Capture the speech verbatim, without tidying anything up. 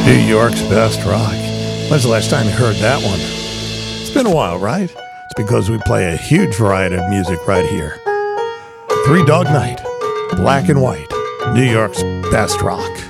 New York's best rock. When's the last time you heard that one? It's been a while, right? It's because we play a huge variety of music right here. Three Dog Night, Black and White, New York's best rock.